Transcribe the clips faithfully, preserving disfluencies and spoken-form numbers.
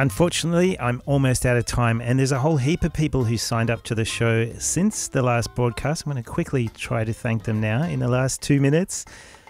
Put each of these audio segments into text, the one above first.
Unfortunately, I'm almost out of time, and there's a whole heap of people who signed up to the show since the last broadcast. I'm going to quickly try to thank them now in the last two minutes.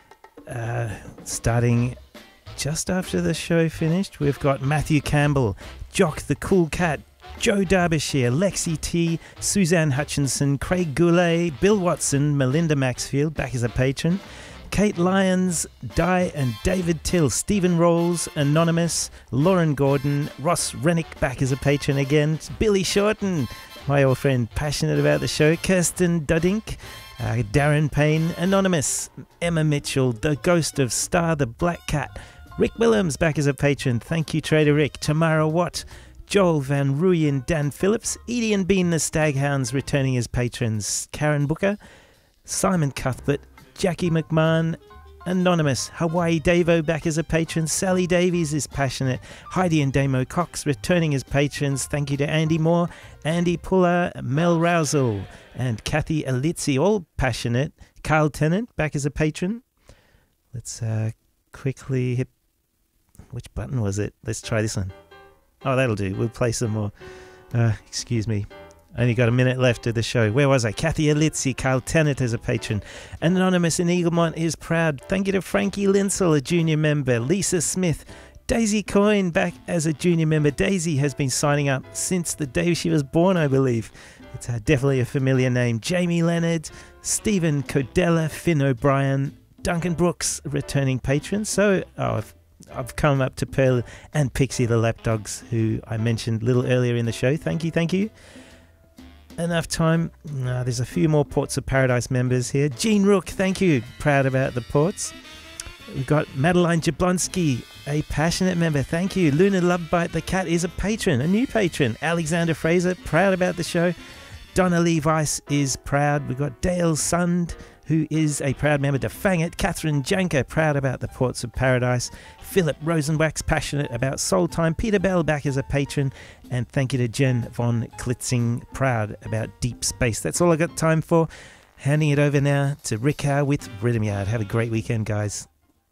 Uh, starting just after the show finished, we've got Matthew Campbell, Jock the Cool Cat, Joe Derbyshire, Lexi T, Suzanne Hutchinson, Craig Goulet, Bill Watson, Melinda Maxfield, back as a patron, Kate Lyons, Di and David Till, Stephen Rolls, Anonymous, Lauren Gordon, Ross Rennick back as a patron again, Billy Shorten, my old friend, passionate about the show, Kirsten Dudink, uh, Darren Payne, Anonymous, Emma Mitchell, The Ghost of Star the Black Cat, Rick Willems back as a patron, thank you Trader Rick, Tamara Watt, Joel Van Ruyen, Dan Phillips, Edie and Bean the Staghounds returning as patrons, Karen Booker, Simon Cuthbert, Jackie McMahon, Anonymous, Hawaii Davo back as a patron, Sally Davies is passionate, Heidi and Damo Cox returning as patrons, thank you to Andy Moore, Andy Puller, Mel Rousel and Kathy Elitzi, all passionate, Carl Tennant back as a patron. Let's uh, quickly hit, which button was it? Let's try this one. Oh, that'll do, we'll play some more. Uh, excuse me. Only got a minute left of the show. Where was I? Kathy Elitzi, Carl Tennant as a patron. Anonymous in Eaglemont is proud. Thank you to Frankie Linsell, a junior member. Lisa Smith. Daisy Coyne back as a junior member. Daisy has been signing up since the day she was born, I believe. It's uh, definitely a familiar name. Jamie Leonard, Stephen Codella, Finn O'Brien, Duncan Brooks, returning patrons. So, oh, I've, I've come up to Pearl and Pixie the Lapdogs, who I mentioned a little earlier in the show. Thank you, thank you. Enough time. Uh, there's a few more Ports of Paradise members here. Jean Rook, thank you. Proud about the ports. We've got Madeline Jablonski, a passionate member. Thank you. Luna Lovebite the Cat is a patron, a new patron. Alexander Fraser, proud about the show. Donna Lee Weiss is proud. We've got Dale Sund, who is a proud member to Fang It. Catherine Janker, proud about the Ports of Paradise. Philip Rosenwax, passionate about Soul Time. Peter Bell, back as a patron. And thank you to Jen von Klitzing, proud about Deep Space. That's all I got time for. Handing it over now to Rick Howe with Rhythm Yard. Have a great weekend, guys.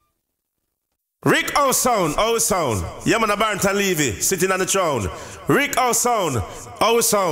Rick O Sound, O Sound. Yamana Barrington Levy, sitting on the throne. Rick O Sound, O Sound.